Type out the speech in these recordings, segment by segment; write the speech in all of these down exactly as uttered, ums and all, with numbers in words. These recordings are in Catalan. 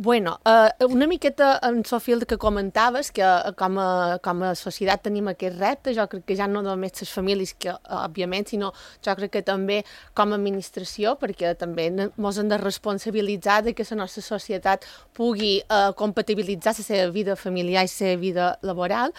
Bueno, uh, una miqueta en Sofia el que comentaves, que uh, com a, com a societat tenim aquest repte, jo crec que ja no només les famílies, que uh, òbviament, sinó jo crec que també com a administració, perquè també ens hem de responsabilitzar de que la nostra societat pugui uh, compatibilitzar la seva vida familiar i la seva vida laboral,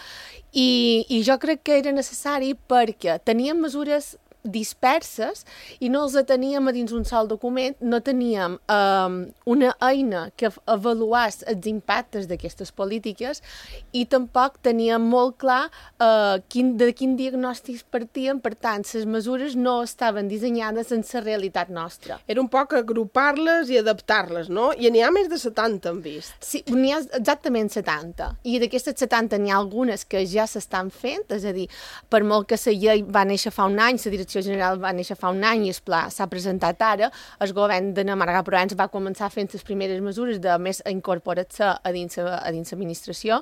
i, i jo crec que era necessari perquè teníem mesures disperses i no els teníem a dins un sol document, no teníem um, una eina que avaluàs els impactes d'aquestes polítiques i tampoc teníem molt clar uh, quin, de quin diagnòstic partien, per tant, les mesures no estaven dissenyades en la realitat nostra. Era un poc agrupar-les i adaptar-les, no? I n'hi ha més de setanta, hem vist. Sí, n'hi ha exactament setanta, i d'aquestes setanta n'hi ha algunes que ja s'estan fent, és a dir, per molt que la llei va néixer fa un any, la direcció general va néixer fa un any i el pla s'ha presentat ara, el govern de Namarga Provenç va començar fent les primeres mesures de més incorporar-se a dins l'administració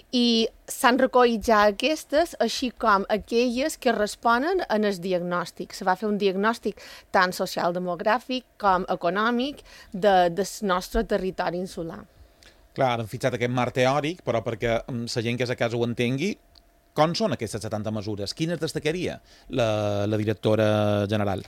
i s'han recollit ja aquestes, així com aquelles que responen en el diagnòstic. Se va fer un diagnòstic tant social-demogràfic com econòmic de, del nostre territori insular. Clar, han fixat aquest marc teòric, però perquè la gent que és a casa ho entengui, com són aquestes setanta mesures? Quines destacaria la, la directora general?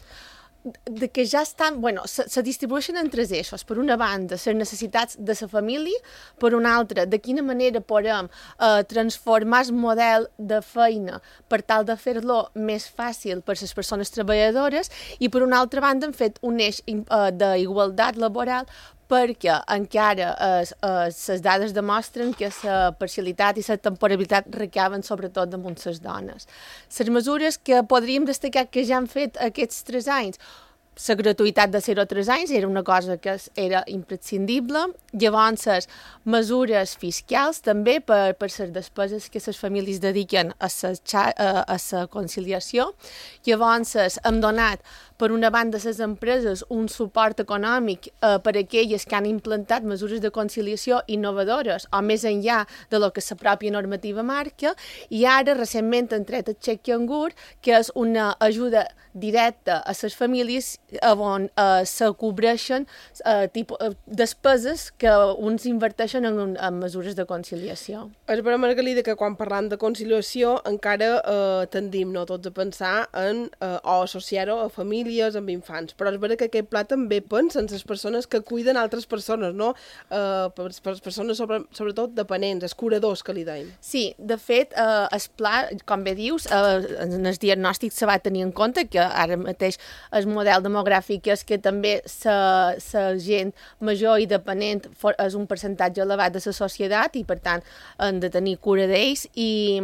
De que ja estan, bueno, se, se distribueixen en tres eixos. Per una banda, les necessitats de la família, per una altra, de quina manera podem eh, transformar el model de feina per tal de fer-lo més fàcil per a les persones treballadores i per una altra banda hem fet un eix eh, d'igualtat laboral perquè encara les eh, eh, dades demostren que la parcialitat i la temporalitat recaben sobretot damunt les dones. Les mesures que podríem destacar que ja han fet aquests tres anys, la gratuïtat de zero a tres anys era una cosa que era imprescindible. Llavors, les mesures fiscals també per, per les despeses que les famílies dediquen a la, a la conciliació. Llavors, hem donat, per una banda, a les empreses un suport econòmic eh, per a aquelles que han implantat mesures de conciliació innovadores o més enllà de lo que la pròpia normativa marca, i ara recentment han tret el xec cangur, que és una ajuda directa a les famílies on eh, se cobreixen eh, tipus, eh, despeses que uns inverteixen en, en mesures de conciliació. És vera, Margalida, que quan parlam de conciliació encara eh, tendim no, tots a pensar en eh, o associar-ho a famílies, amb infants, però és vera que aquest pla també pensa en les persones que cuiden altres persones, no? Eh, per, per persones sobre, sobretot dependents, els curadors que li deim. Sí, de fet, eh, el pla, com bé dius, eh, en el diagnòstic se va tenir en compte que ara mateix el model demogràfic és que també la gent major i dependent és un percentatge elevat de la societat i, per tant, han de tenir cura d'ells i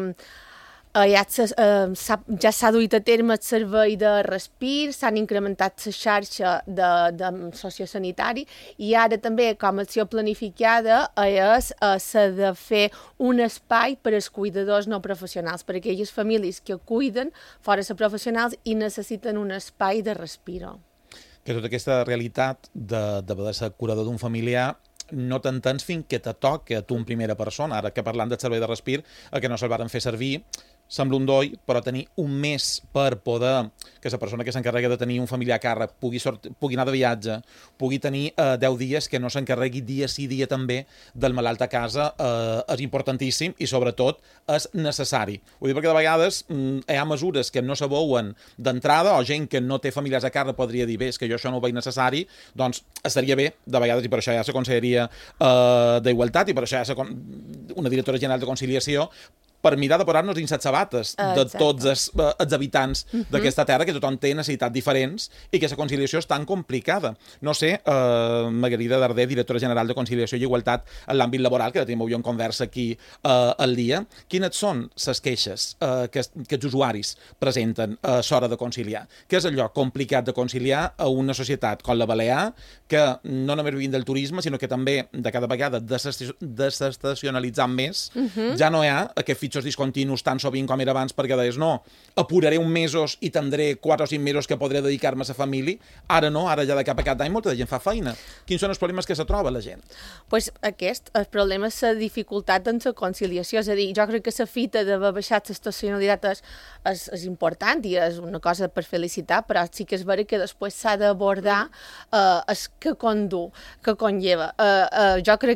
eh, ja s'ha duit a terme el servei de respir, s'han incrementat la xarxa de, de sociosanitari i ara també, com a acció planificada, és s'ha de fer un espai per als cuidadors no professionals, per a aquelles famílies que cuiden fora de professionals i necessiten un espai de respiro. Que tota aquesta realitat de, de ser curador d'un familiar no t'entens fins que te toca a tu en primera persona. Ara que parlant del servei de respir, el que no se'l varen fer servir, sembla un doll, però tenir un mes per poder que la persona que s'encarrega de tenir un familiar a càrrec pugui, sort, pugui anar de viatge, pugui tenir eh, deu dies que no s'encarregui dia sí dia també del malalt a casa, eh, és importantíssim i sobretot és necessari. Vull dir perquè de vegades mm, hi ha mesures que no se veuen d'entrada o gent que no té familiars a càrrec podria dir bé, és que jo això no ho veig necessari, doncs estaria bé de vegades i per això hi ha la Conselleria eh, d'Igualtat i per això hi ha una directora general de conciliació per mirar de posar-nos dins les sabates de Exacte. tots els, els habitants uh -huh. d'aquesta terra, que tothom té necessitats diferents i que la conciliació és tan complicada. No sé, eh, Margarida Darder, directora general de Conciliació i Igualtat en l'àmbit laboral, que tenim avui en conversa aquí eh, al dia, quines són les queixes eh, que, que els usuaris presenten a l'hora de conciliar? Què és allò complicat de conciliar a una societat com la Balear, que no només vivim del turisme, sinó que també de cada vegada desestacionalitzant més, uh -huh. ja no hi ha aquest fitxer discontinus tan sovint com era abans, perquè deies, no, apuraré uns mesos i tindré quatre o cinc mesos que podré dedicar-me a la família. Ara no, ara ja de cap a cap d'any molta gent fa feina. Quins són els problemes que se troba la gent? Pues aquest, el problema és la dificultat en la conciliació, és a dir, jo crec que la fita d'haver baixat l'estacionalitat és, és, és important i és una cosa per felicitar, però sí que és vera que després s'ha d'abordar eh, el que condu, que conlleva. Eh, eh, jo crec